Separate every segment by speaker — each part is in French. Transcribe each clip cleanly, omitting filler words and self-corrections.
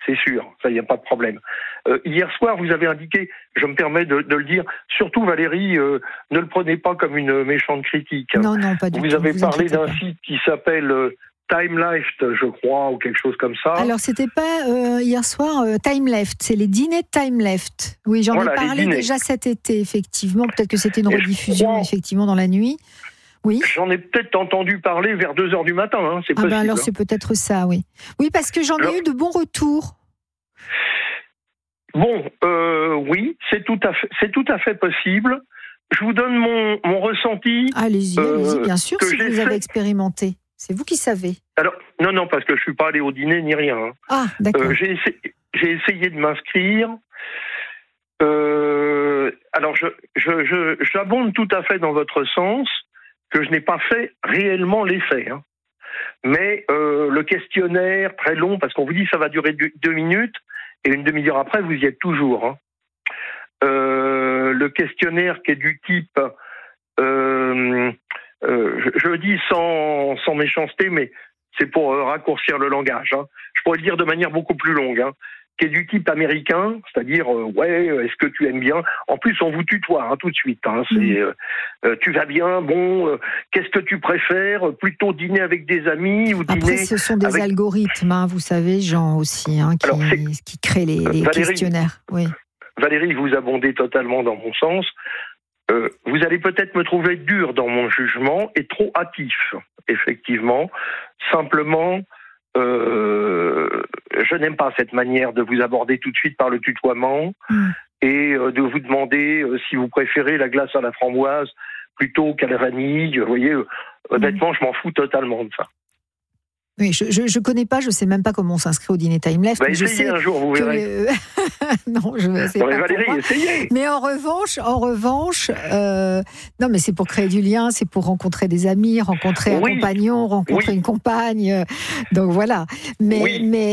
Speaker 1: c'est sûr, ça, il n'y a pas de problème. Hier soir, vous avez indiqué, je me permets de le dire, surtout Valérie, ne le prenez pas comme une méchante critique.
Speaker 2: Non, pas du tout.
Speaker 1: Vous avez parlé d'un site qui s'appelle Time Left, je crois, ou quelque chose comme ça.
Speaker 2: Alors, c'était pas hier soir Time Left, c'est les dîners de Time Left. Oui, j'en ai parlé déjà cet été, effectivement. Peut-être que c'était une rediffusion, effectivement, dans la nuit. Oui.
Speaker 1: J'en ai peut-être entendu parler vers 2h du matin, hein, c'est possible.
Speaker 2: Alors, c'est peut-être ça, oui. Oui, parce que j'en ai eu de bons retours.
Speaker 1: Bon, oui, c'est tout à fait possible. Je vous donne mon ressenti.
Speaker 2: Allez-y, bien sûr, si vous avez expérimenté. C'est vous qui savez.
Speaker 1: Alors, non, parce que je ne suis pas allé au dîner ni rien. Hein.
Speaker 2: Ah, d'accord.
Speaker 1: J'ai essayé de m'inscrire. Alors, j'abonde tout à fait dans votre sens que je n'ai pas fait réellement l'effet. Hein. Mais le questionnaire, très long, parce qu'on vous dit que ça va durer 2 minutes, et une demi-heure après, vous y êtes toujours. Hein. Le questionnaire qui est du type... je le dis sans méchanceté, mais c'est pour raccourcir le langage. Hein. Je pourrais le dire de manière beaucoup plus longue, hein, qui est du type américain, c'est-à-dire est-ce que tu aimes bien ? En plus, on vous tutoie tout de suite. Hein, c'est tu vas bien ? Bon, qu'est-ce que tu préfères ? Plutôt dîner avec des amis ou dîner ?
Speaker 2: Après, ce sont des algorithmes, hein, vous savez, Jean aussi, hein, qui créent les questionnaires. Oui.
Speaker 1: Valérie, vous abondez totalement dans mon sens. Vous allez peut-être me trouver dur dans mon jugement et trop hâtif, effectivement. Simplement, je n'aime pas cette manière de vous aborder tout de suite par le tutoiement et de vous demander si vous préférez la glace à la framboise plutôt qu'à la vanille. Vous voyez, honnêtement, je m'en fous totalement de ça.
Speaker 2: Oui, je connais pas, je sais même pas comment on s'inscrit au dîner Time Left.
Speaker 1: Essayez un jour, vous verrez.
Speaker 2: Non, je vais essayer.
Speaker 1: Valérie, essayez.
Speaker 2: Mais en revanche, non, mais c'est pour créer du lien, c'est pour rencontrer des amis, rencontrer un compagnon, rencontrer une compagne. Donc voilà. Mais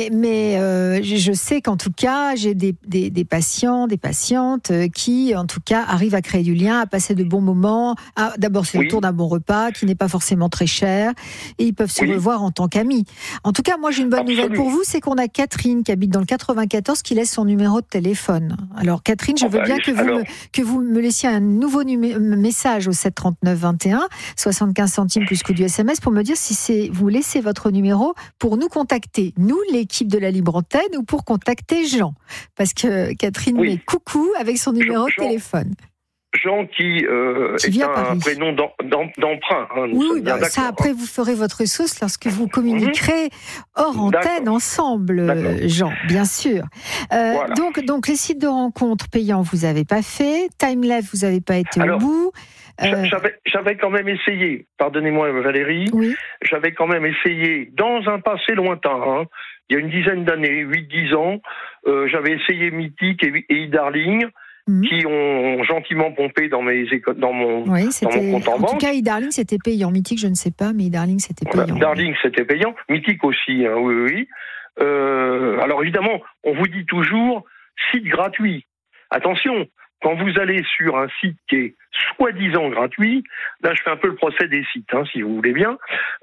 Speaker 2: je sais qu'en tout cas, j'ai des patients, des patientes qui, en tout cas, arrivent à créer du lien, à passer de bons moments. D'abord, c'est autour d'un bon repas qui n'est pas forcément très cher, et ils peuvent se revoir en tant qu'amis. En tout cas, moi, j'ai une bonne nouvelle pour vous, c'est qu'on a Catherine qui habite dans le 94 qui laisse son numéro de téléphone. Alors, Catherine, je veux bien que vous me laissiez un nouveau message au 739 21, 75 centimes plus coût du SMS pour me dire si vous laissez votre numéro pour nous contacter, nous, l'équipe de la Libre Antenne, ou pour contacter Jean. Parce que Catherine met coucou avec son numéro de téléphone.
Speaker 1: Jean qui est un prénom d'emprunt. Hein,
Speaker 2: oui, ça après vous ferez votre sauce lorsque vous communiquerez hors antenne ensemble, Jean, bien sûr. Voilà. Donc les sites de rencontres payants, vous n'avez pas fait. Time Left, vous n'avez pas été au bout.
Speaker 1: J'avais quand même essayé, pardonnez-moi Valérie, j'avais quand même essayé dans un passé lointain, hein, il y a une dizaine d'années, 8-10 ans, j'avais essayé Mythique et e-Darling, qui ont gentiment pompé dans mon compte en banque.
Speaker 2: En tout cas, e-Darling, c'était payant. Mythique, je ne sais pas, mais e-Darling, c'était payant.
Speaker 1: Darling, c'était payant. Mythique aussi, hein, oui. Alors évidemment, on vous dit toujours site gratuit. Attention, quand vous allez sur un site qui est soi-disant gratuit, là je fais un peu le procès des sites, hein, si vous voulez bien,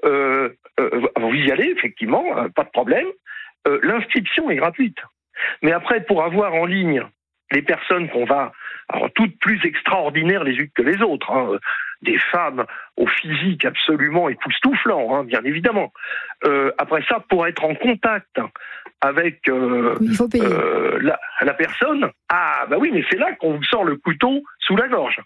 Speaker 1: vous y allez, effectivement, pas de problème. L'inscription est gratuite. Mais après, pour avoir en ligne les personnes qu'on va, alors toutes plus extraordinaires les unes que les autres, hein, des femmes au physique absolument époustouflant, hein, bien évidemment. Après ça, pour être en contact avec
Speaker 2: il faut payer.
Speaker 1: La personne, oui, mais c'est là qu'on vous sort le couteau sous la gorge.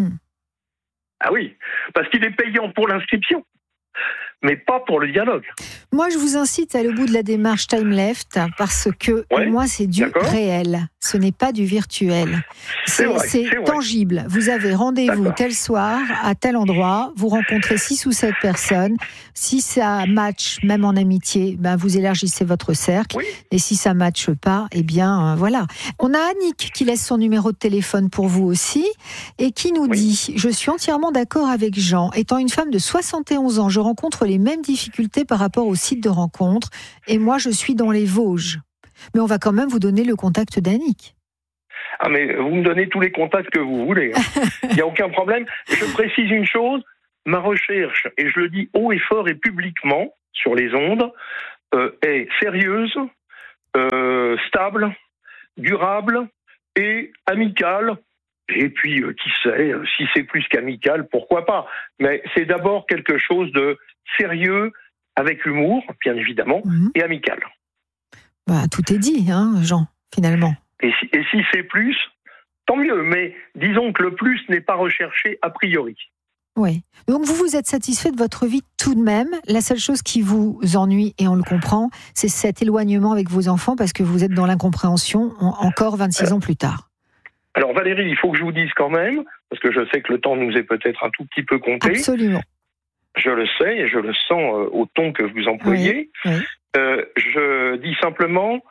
Speaker 1: Ah oui, parce qu'il est payant pour l'inscription, mais pas pour le dialogue.
Speaker 2: Moi, je vous incite à aller au bout de la démarche Time Left, parce que pour moi, c'est du réel. Ce n'est pas du virtuel. C'est tangible. Vous avez rendez-vous tel soir, à tel endroit, vous rencontrez 6 ou 7 personnes. Si ça match, même en amitié, vous élargissez votre cercle. Et si ça matche pas, voilà. On a Annick qui laisse son numéro de téléphone pour vous aussi, et qui nous dit « Je suis entièrement d'accord avec Jean. Étant une femme de 71 ans, je rencontre les mêmes difficultés par rapport au site de rencontre, et moi je suis dans les Vosges. » Mais on va quand même vous donner le contact d'Annick.
Speaker 1: Ah mais vous me donnez tous les contacts que vous voulez. Il n'y a aucun problème. Je précise une chose, ma recherche, et je le dis haut et fort et publiquement sur les ondes, est sérieuse, stable, durable et amical. Et puis, qui sait, si c'est plus qu'amical, pourquoi pas. Mais c'est d'abord quelque chose de sérieux, avec humour, bien évidemment, et amical.
Speaker 2: Bah, tout est dit, hein, Jean, finalement.
Speaker 1: Et si c'est plus, tant mieux. Mais disons que le plus n'est pas recherché a priori.
Speaker 2: Oui. Donc vous êtes satisfait de votre vie tout de même. La seule chose qui vous ennuie, et on le comprend, c'est cet éloignement avec vos enfants parce que vous êtes dans l'incompréhension encore 26 ans plus tard.
Speaker 1: Alors Valérie, il faut que je vous dise quand même, parce que je sais que le temps nous est peut-être un tout petit peu compté.
Speaker 2: Absolument.
Speaker 1: Je le sais et je le sens au ton que vous employez.
Speaker 2: Oui, oui.
Speaker 1: Je dis simplement,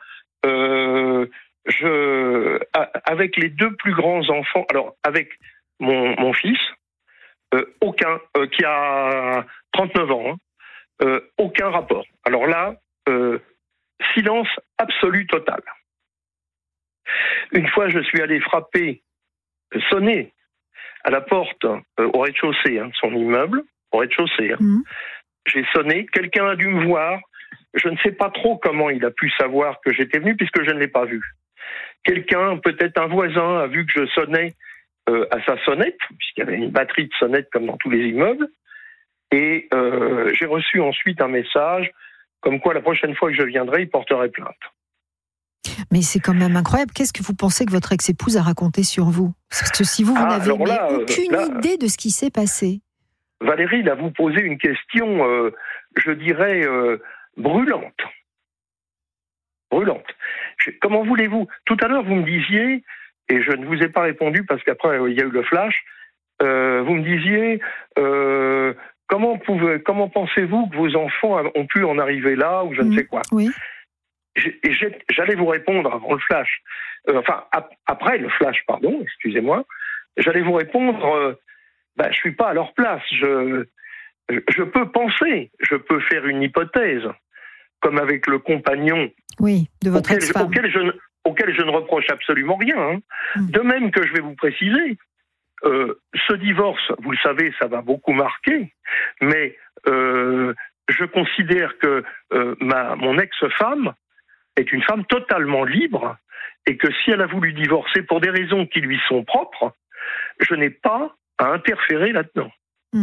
Speaker 1: avec les deux plus grands enfants, alors avec mon fils, aucun, qui a 39 ans, aucun rapport. Alors là, silence absolu total. Une fois, je suis allé sonner à la porte au rez-de-chaussée de son immeuble, au rez-de-chaussée. J'ai sonné, quelqu'un a dû me voir. Je ne sais pas trop comment il a pu savoir que j'étais venu puisque je ne l'ai pas vu. Quelqu'un, peut-être un voisin, a vu que je sonnais à sa sonnette, puisqu'il y avait une batterie de sonnettes comme dans tous les immeubles. Et j'ai reçu ensuite un message comme quoi la prochaine fois que je viendrai, il porterait plainte. Mais
Speaker 2: c'est quand même incroyable. Qu'est-ce que vous pensez que votre ex-épouse a raconté sur vous ? Parce que si vous n'avez aucune idée de ce qui s'est passé.
Speaker 1: Valérie, là, vous posez une question, je dirais, brûlante. Brûlante. Comment voulez-vous ? Tout à l'heure, vous me disiez, et je ne vous ai pas répondu parce qu'après, il y a eu le flash, vous me disiez, comment pensez-vous que vos enfants ont pu en arriver là, ou je ne sais quoi ?
Speaker 2: Oui.
Speaker 1: J'allais vous répondre avant le flash, après le flash, pardon, excusez-moi, j'allais vous répondre, je ne suis pas à leur place, je peux penser, je peux faire une hypothèse, comme avec le compagnon
Speaker 2: de votre ex-femme.
Speaker 1: Auquel je ne reproche absolument rien. De même que je vais vous préciser, ce divorce, vous le savez, ça va beaucoup marquer, mais je considère que mon ex-femme est une femme totalement libre et que si elle a voulu divorcer pour des raisons qui lui sont propres, je n'ai pas à interférer là-dedans.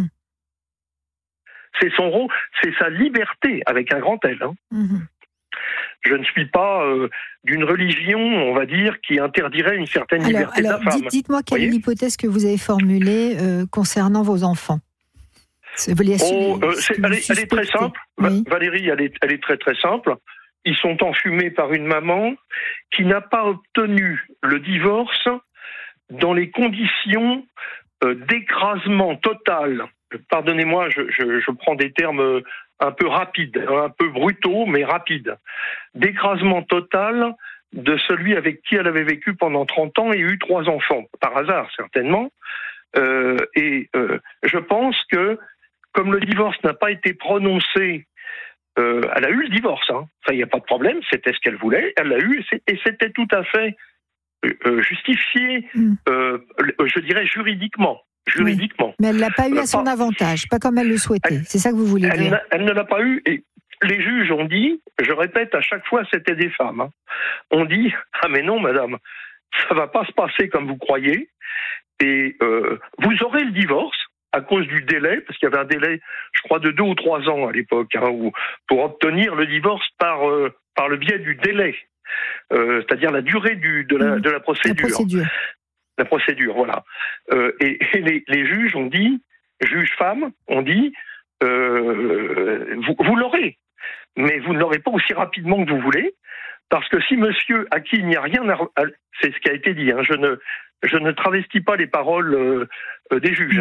Speaker 1: C'est son rôle, c'est sa liberté avec un grand L. Je ne suis pas d'une religion, on va dire, qui interdirait une certaine liberté de la femme.
Speaker 2: Dites-moi quelle est l'hypothèse que vous avez formulée concernant vos enfants.
Speaker 1: Elle est très simple. Oui. Valérie, elle est très très simple. Ils sont enfumés par une maman qui n'a pas obtenu le divorce dans les conditions d'écrasement total. Pardonnez-moi, je prends des termes un peu rapides, un peu brutaux, mais rapides. D'écrasement total de celui avec qui elle avait vécu pendant 30 ans et eu 3 enfants, par hasard certainement. Je pense que, comme le divorce n'a pas été prononcé, elle a eu le divorce, il n'y a pas de problème, c'était ce qu'elle voulait, elle l'a eu, et c'était tout à fait justifié, je dirais juridiquement. Oui,
Speaker 2: mais elle ne l'a pas eu à son avantage, pas comme elle le souhaitait, c'est ça que vous voulez dire.
Speaker 1: Elle ne l'a pas eu, et les juges ont dit, je répète, à chaque fois c'était des femmes, on dit, mais non madame, ça ne va pas se passer comme vous croyez, et vous aurez le divorce, à cause du délai, parce qu'il y avait un délai, je crois, de 2 ou 3 ans à l'époque, pour obtenir le divorce par le biais du délai, c'est-à-dire la durée de la procédure. La procédure, voilà. Et les juges ont dit, juges-femmes ont dit, vous l'aurez, mais vous ne l'aurez pas aussi rapidement que vous voulez, parce que si monsieur, à qui il n'y a rien à... C'est ce qui a été dit, je ne travestis pas les paroles des juges.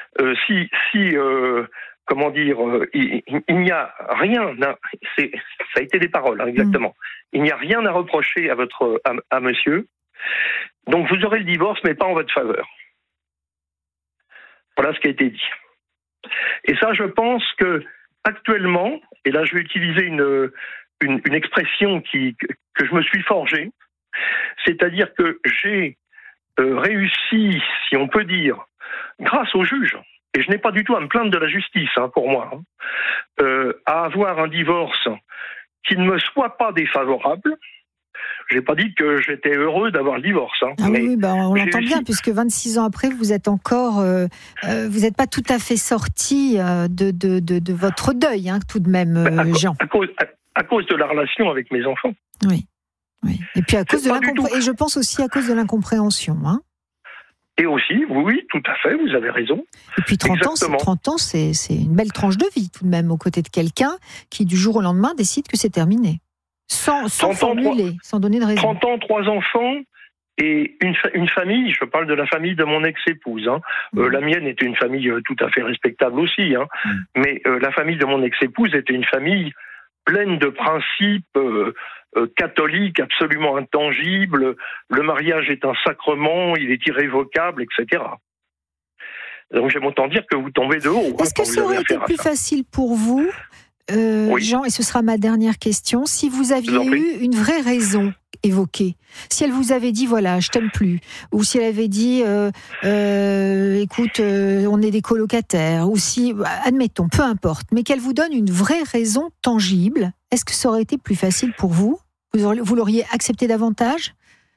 Speaker 1: Comment dire, il n'y a rien, ça a été des paroles, exactement. Il n'y a rien à reprocher à monsieur. Donc vous aurez le divorce, mais pas en votre faveur. Voilà ce qui a été dit. Et ça, je pense que actuellement, et là je vais utiliser une expression que je me suis forgée, c'est-à-dire que j'ai réussi, si on peut dire, grâce aux juges, et je n'ai pas du tout à me plaindre de la justice, pour moi, à avoir un divorce qui ne me soit pas défavorable. J'ai pas dit que j'étais heureux d'avoir le divorce. Hein,
Speaker 2: ah oui, on l'entend bien, puisque 26 ans après, vous êtes encore, vous n'êtes pas tout à fait sorti de votre deuil, hein, tout de même, Jean.
Speaker 1: À cause de la relation avec mes enfants.
Speaker 2: Oui. Et puis à cause et je pense aussi à cause de l'incompréhension, hein.
Speaker 1: Et aussi, oui, tout à fait, vous avez raison.
Speaker 2: Et puis 30 ans, c'est une belle tranche de vie, tout de même, aux côtés de quelqu'un qui, du jour au lendemain, décide que c'est terminé. Sans formuler, sans donner de raison.
Speaker 1: 30 ans, 3 enfants et une famille, je parle de la famille de mon ex-épouse. Hein. La mienne était une famille tout à fait respectable aussi. Hein. Mais la famille de mon ex-épouse était une famille pleine de principes catholiques absolument intangibles. Le mariage est un sacrement, il est irrévocable, etc. Donc j'aime autant dire que vous tombez de haut.
Speaker 2: Est-ce que ça aurait été plus facile pour vous, oui. Jean, et ce sera ma dernière question, si vous aviez eu une vraie raison évoquée, si elle vous avait dit voilà, je t'aime plus, ou si elle avait dit écoute, on est des colocataires, ou si, admettons, peu importe, mais qu'elle vous donne une vraie raison tangible, est-ce que ça aurait été plus facile pour vous ? Vous l'auriez accepté davantage ?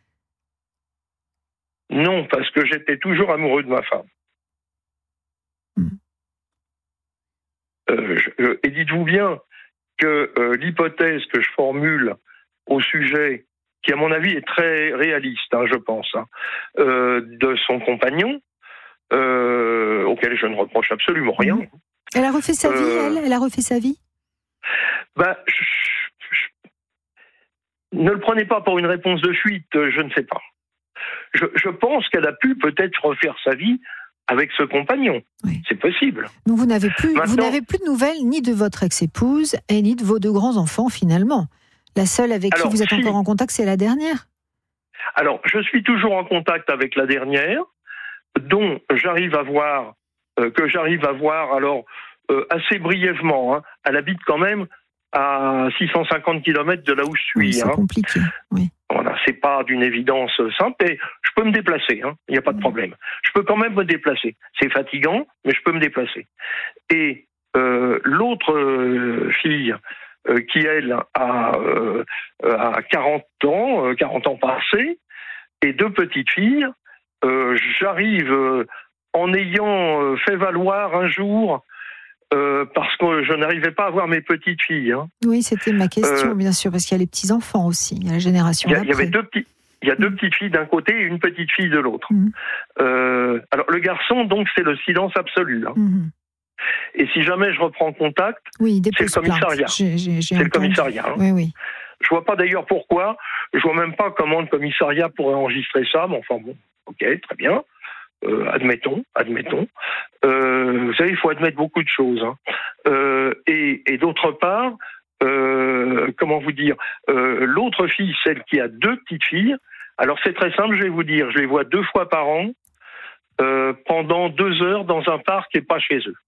Speaker 1: Non, parce que j'étais toujours amoureux de ma femme. Et dites-vous bien que l'hypothèse que je formule au sujet, qui à mon avis est très réaliste, hein, je pense, hein, de son compagnon, auquel je ne reproche absolument rien.
Speaker 2: Elle a refait sa vie, elle a refait sa vie ?
Speaker 1: Ne le prenez pas pour une réponse de fuite, je ne sais pas. Je pense qu'elle a pu peut-être refaire sa vie avec ce compagnon. Oui. C'est possible.
Speaker 2: Donc vous n'avez plus de nouvelles ni de votre ex-épouse et ni de vos 2 grands-enfants finalement. La seule avec qui vous êtes encore en contact, c'est la dernière ?
Speaker 1: Alors, je suis toujours en contact avec la dernière, dont j'arrive à voir assez brièvement. Hein. Elle habite quand même à 650 km de là où je suis.
Speaker 2: Oui, c'est compliqué, oui.
Speaker 1: Voilà, c'est pas d'une évidence simple, et je peux me déplacer, hein, il n'y a pas de problème. Je peux quand même me déplacer. C'est fatigant, mais je peux me déplacer. Et l'autre fille, qui elle a 40 ans passés, et 2 petites filles, j'arrive en ayant fait valoir un jour, parce que je n'arrivais pas à voir mes petites filles. Hein.
Speaker 2: Oui, c'était ma question, bien sûr, parce qu'il y a les petits-enfants aussi, il y a la génération d'après.
Speaker 1: Il y a 2 petites filles d'un côté et une petite fille de l'autre. Alors, le garçon, donc, c'est le silence absolu. Hein. Et si jamais je reprends contact, c'est le commissariat. C'est le commissariat. Hein.
Speaker 2: Oui.
Speaker 1: Je vois pas d'ailleurs pourquoi, je vois même pas comment le commissariat pourrait enregistrer ça, mais enfin bon, ok, très bien. Admettons. Vous savez, il faut admettre beaucoup de choses. Hein. Et d'autre part, comment vous dire, l'autre fille, celle qui a 2 petites filles, alors c'est très simple, je vais vous dire, je les vois 2 fois par an, pendant 2 heures dans un parc et pas chez eux.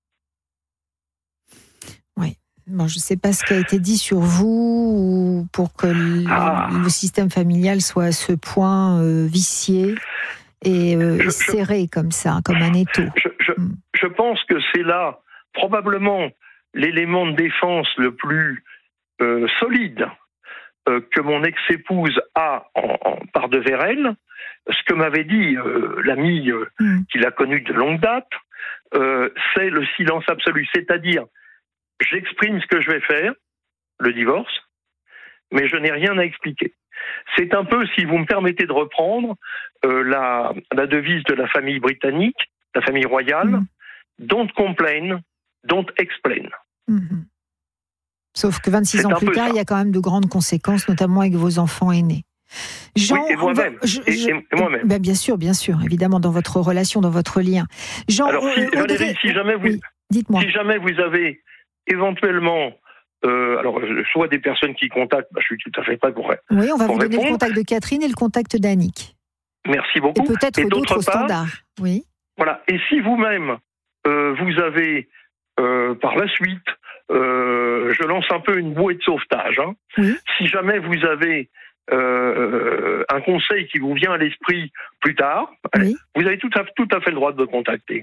Speaker 2: Oui. Bon, je ne sais pas ce qui a été dit sur vous pour que le système familial soit à ce point vicié et serré comme ça, comme un étau.
Speaker 1: Je pense que c'est là probablement l'élément de défense le plus solide que mon ex-épouse a par devers elle. Ce que m'avait dit l'ami qui l'a connu de longue date, c'est le silence absolu. C'est-à-dire, j'exprime ce que je vais faire, le divorce, mais je n'ai rien à expliquer. C'est un peu, si vous me permettez de reprendre, la devise de la famille britannique, la famille royale, don't complain, don't explain.
Speaker 2: Sauf que 26 ans plus tard, il y a quand même de grandes conséquences, notamment avec vos enfants aînés.
Speaker 1: Jean, oui, et moi-même. Et moi-même.
Speaker 2: Bien sûr, évidemment, dans votre relation, dans votre lien. Jean,
Speaker 1: alors, Valérie, si jamais vous avez éventuellement... alors, soit des personnes qui contactent, je suis tout à fait prêt pour répondre.
Speaker 2: Oui, on va vous donner le contact de Catherine et le contact d'Annick.
Speaker 1: Merci beaucoup.
Speaker 2: Et peut-être d'autres standards. Oui.
Speaker 1: Voilà. Et si vous-même, vous avez, par la suite, je lance un peu une bouée de sauvetage. Hein.
Speaker 2: Oui.
Speaker 1: Si jamais vous avez un conseil qui vous vient à l'esprit plus tard, vous avez tout à fait le droit de me contacter.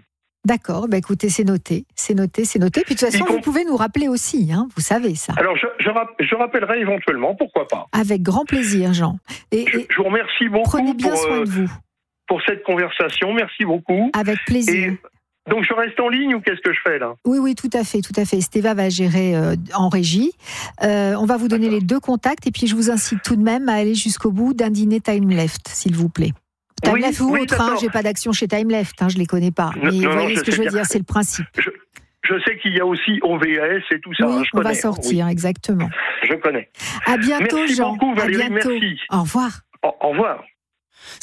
Speaker 2: D'accord, écoutez, c'est noté. Puis de toute façon, vous pouvez nous rappeler aussi, hein, vous savez ça.
Speaker 1: Alors, je rappellerai éventuellement, pourquoi pas.
Speaker 2: Avec grand plaisir, Jean.
Speaker 1: Je vous remercie beaucoup.
Speaker 2: Prenez bien soin de vous.
Speaker 1: Pour cette conversation, merci beaucoup.
Speaker 2: Avec plaisir.
Speaker 1: Donc, je reste en ligne ou qu'est-ce que je fais là ?
Speaker 2: Oui, tout à fait. Stéva va gérer en régie. On va vous donner les 2 contacts et puis je vous incite tout de même à aller jusqu'au bout d'un dîner Time Left, s'il vous plaît. Time Left ou autre, j'ai pas d'action chez Time Left, je les connais pas. Mais vous voyez ce que je veux dire, c'est le principe.
Speaker 1: Je sais qu'il y a aussi OVS et tout ça.
Speaker 2: Oui, on va sortir, exactement.
Speaker 1: Je connais.
Speaker 2: À bientôt,
Speaker 1: merci
Speaker 2: Jean.
Speaker 1: Beaucoup, Valérie,
Speaker 2: à bientôt.
Speaker 1: Merci.
Speaker 2: Au revoir.
Speaker 1: Au revoir.